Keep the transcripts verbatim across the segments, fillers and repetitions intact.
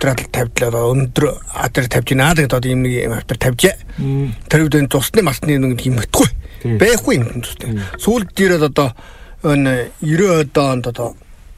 авторал тавьдлаа өндөр авдар тавьж гинаа гэдэг одоо юм нэг автор тавьжээ. Тэр үед энэ цусны масны нэг юм хэвгүй. Байхгүй юм тустай. Сүүлд дээрээ одоо энэ девяносто онд одоо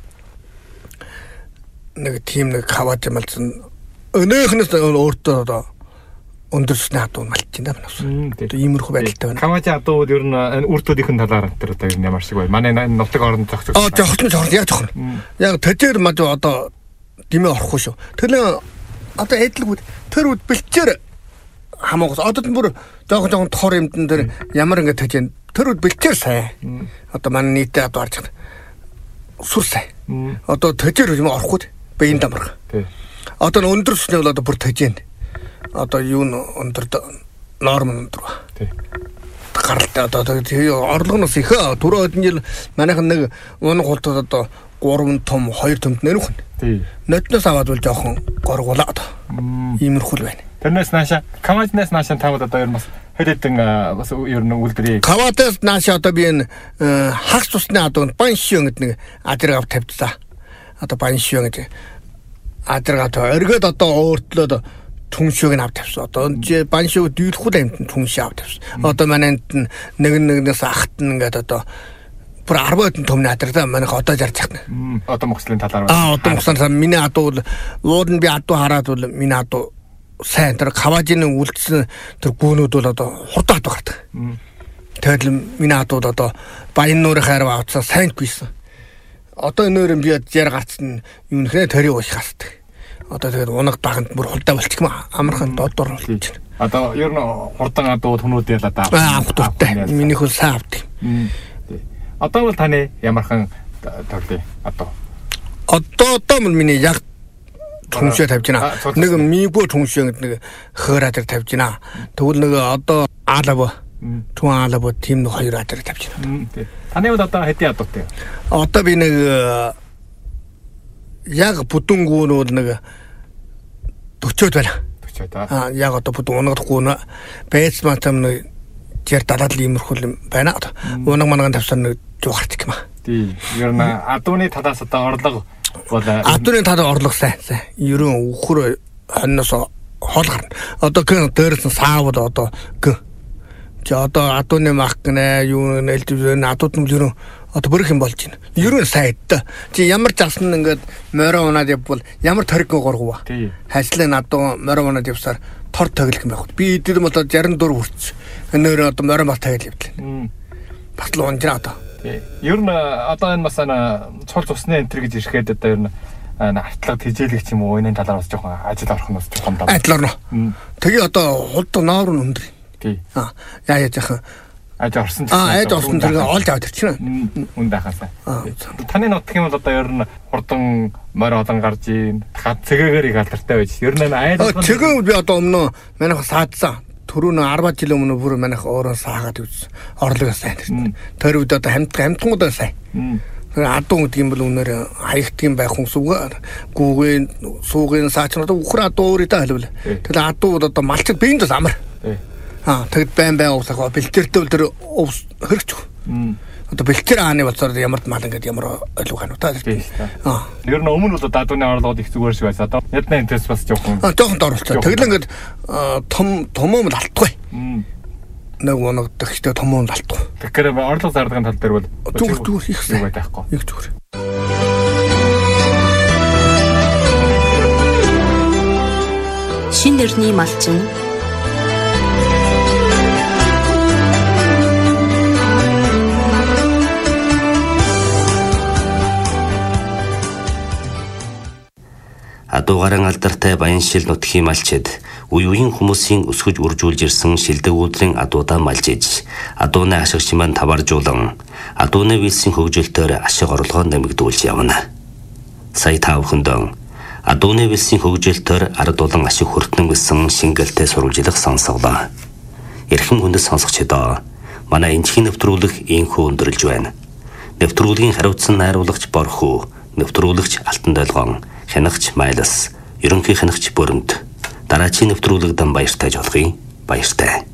нэг тийм нэг хаваад юм алсан. Өнөөхнөөс өөртөө одоо өндөрсний адуу малч юм даа манаас. Одоо иймэрхүү байдалтай байна. Хаваажи адуу ер нь үртүүдийнхэн талаар энэ одоо ер нь ямар шиг байна. Манай нутаг оронд зохицох. Аа зохицох зохицох яг зохино. Яг төдөр мад одоо димээ орохгүй шүү. Тэр одоо эдлэг тэр үд бэлчээр хамаагаас одоо бүр жоохон жоохон тохор юмдан тэр ямар ингэ төж тэр үд бэлчээр сайн. Одоо манай нийтээ одоо харж байгаа. Сүр сайн. Одоо төдөр юм орохгүй биеийн дамрах. Одоо өндөрснээ бол одоо бүр төж одоо юу н өндөр норм өндөр ба. Тий. Гаралтай одоо орлогоноос их түрүү хэдэн жил манайхан нэг унаг хултад одоо гурван том хоёр төмд нэрвэх. Тий. Нотноос аваад бол жоохон горгуулаад. Иймэрхүү л байна. Тэрнээс нааша Каваажнаас нааша тавад одоо ер нь бас хэдэн бас ер нь үлдэрээ. Каваадаас нааша одоо би энэ хагас цусны адуу баншион гэдэг нэг адраг авт тавьдсан. Одоо баншион гэдэг адраг авт өргөд одоо өөртлөө түншөөг нь авт тавьсан. Одоо баншиг дүүлэхгүй амтэн түншээ авт тавьсан. Одоо манайд нэг нэгнээс ахт ингээд одоо бүр арбаотын төмний адраа манайх одоо жарж байгаа. Одоо мөхслийн талаар байна. Аа одоо мөхсөн миний адуу ууд нь би адуу хараад бол миний адуу сайн тэр Каваажины үлдсэн тэр гүүнүүд бол одоо хурдан адуу гардаг. Тэгэл миний адууд одоо баян нуурын хайраа авцсан сайн гүйсэн. Одоо нөөрэн би яар гарцсан юм нөхрөө төрийн ууш хасдаг. Одоо тэгээд унаг даганд бүр хурдаа болчих юм амархан додор болж байна. Одоо ер нь хурдан адуу хүмүүд ялаад аа хурдтай. Миний хөл сайн авдаг. Одоо бол таны ямархан тоглоё одоо. Одоо одоо миний яг түншээ тавьж байна. Нэг мигөө түншээ гэдэг нэг хөөр адэр тавьж байна. Тэгвэл нэг одоо аалав түн аалав тийм нэг хоёр адэр тавьж байна. Таны бол одоо хэдийн адуутай? Одоо би нэг яг бүтэнгүүнүүд нэг дөрвөд байна. дөрвөд аа. Яг одоо бүт унагдахгүй нэ. Бэйс матам нэг тэр далаад иймэрхүү юм байна. Унаг манаган тавьсан нэг жуухарч юм аа. Тий. Ер нь адууны талаас одоо орлого бол адууны талаас орлого сайн сайн. Ер нь үхэр хонноос хол гарна. Одоо гэн дээрээс саавд одоо гэн. Чи одоо адууны мах гэнэ юу нэлдвэн адууд нь ер нь одоо бүрэх юм болж байна. Ер нь сайд. Чи ямар залсан ингээд морой унаад явбал ямар ториг горгов. Тий. Хайслын адуу морой унаад явсаар тор тоглох юм байх. Би эдгээр бол шестьдесят four хүрч. Өнөөр одоо морой мал тайл явдлаа. Бас л унжраа одоо. Ер нь одоо энэ бас цул цусны энтер гэж ирэхэд одоо ер нь артлага тэжээлэгч юм уу энэ талаар бас жоохон ажил орох нь бас жоохон даа. Ажил орно. Тэгээ одоо хулд ноор нь өндөр. Тий. Аа яа яа яахан аж орсон чинь. Аа аж орсон тэргээ олж аваад ирчихнэ. Үн дахаасаа. Таны нутгийн бол одоо ер нь хурдан морь олон гарч ийн хад цэгээгээр их алдартай байж. Ер нь айл цэгээ би одоо өмнө манайх саадсан. Түрүүн ten жил өмнө бүр манайх өөрөө саагаад үзсэн. Орлого сайн. Тэр үед одоо хамт хамтгуудаа сайн. Адуу гэдэг юм бол үнээр хаягдгийн байх хүмүүс үгүй гүүгийн суугийн саачнууд ухраа адуу өөрийдөө хэлвэл. Тэгэхээр адуу одоо малчд биенд бас амар. Аа тэгэд байн байн уусах бэлтэртэй тэр хэрэгч. Одоо бэлтэр ааны болцоор ямар мал ингээд ямар ойлгох хань утаа. Аа ер нь өмнө бол адууны орлогод их зүгээр шиг байсан. Одоо ядна энэс бас жоохон аа жоохон доролцоо. Тэгэл ингээд том томом л алтгүй. Нэг унагдах ихтэй томом л алтгүй. Тэгэхээр орлого зардагын тал дээр бол зүгээр зүгээр их сайн байхгүй. Их зүгээр. Шин дэрний малчин Адуугаран алдартай Баяншил нутгийн малчид үе үеийн хүмүүсийн өсгөж үржүүлж ирсэн шилдэг уудлын адуудаа малж иж адууны ашигч маань таваржуулан адууны вилсийн хөгжилтөөр ашиг орлогоо нэмэгдүүлж явна. Сая та бүхэндээ адууны вилсийн хөгжилтөөр ард улан ашиг хүртэн гэсэн шингэлтэй сурвалжлах сонсголоо. Эрхэм хүндэт сонсогчдоо манай энэхийн нэвтрүүлэг ийхүү өндөрлж байна. Нэвтрүүлгийн хариуцсан найруулагч Борхуу, нэвтрүүлэгч Алтан Долгоон, хянагч Майлас, ерөнхий хянагч Бөрөнд дараачийн нэвтрүүлэгдэн баяртай жолгоё. Баяртай.